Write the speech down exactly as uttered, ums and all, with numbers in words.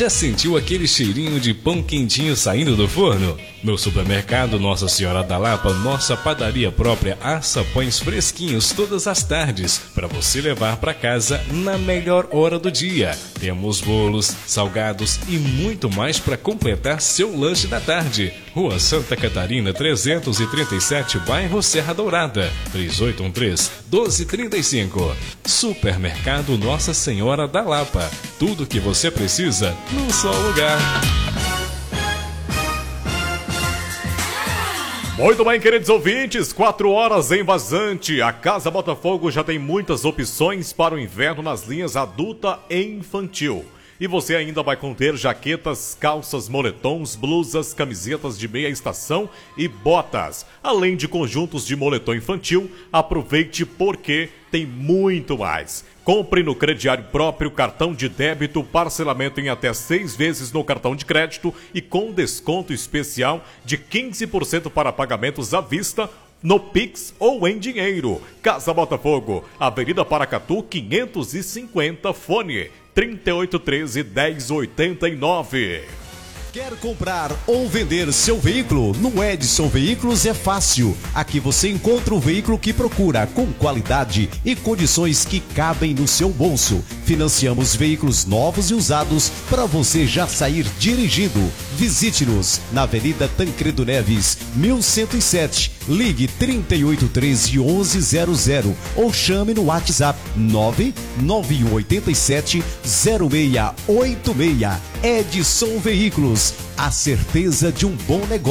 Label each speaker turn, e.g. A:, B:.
A: Já sentiu aquele cheirinho de pão quentinho saindo do forno? No supermercado Nossa Senhora da Lapa, nossa padaria própria assa pães fresquinhos todas as tardes para você levar para casa na melhor hora do dia. Temos bolos, salgados e muito mais para completar seu lanche da tarde. Rua Santa Catarina trezentos e trinta e sete, bairro Serra Dourada, três oito um três, um dois três cinco. Supermercado Nossa Senhora da Lapa. Tudo que você precisa num só lugar.
B: Muito bem, queridos ouvintes, quatro horas em Vazante. A Casa Botafogo já tem muitas opções para o inverno nas linhas adulta e infantil. E você ainda vai conter jaquetas, calças, moletons, blusas, camisetas de meia estação e botas. Além de conjuntos de moletom infantil, aproveite porque tem muito mais. Compre no crediário próprio, cartão de débito, parcelamento em até seis vezes no cartão de crédito e com desconto especial de quinze por cento para pagamentos à vista, no Pix ou em dinheiro. Casa Botafogo, Avenida Paracatu quinhentos e cinquenta, fone trinta e oito treze, dez oitenta e nove.
C: Quer comprar ou vender seu veículo? No Edson Veículos é fácil. Aqui você encontra o veículo que procura, com qualidade e condições que cabem no seu bolso. Financiamos veículos novos e usados para você já sair dirigindo. Visite-nos na Avenida Tancredo Neves, mil cento e sete. Ligue trinta e oito treze, onze zero zero ou chame no WhatsApp nove nove um oito sete, zero seis oito seis. Edson Veículos, a certeza de um bom negócio.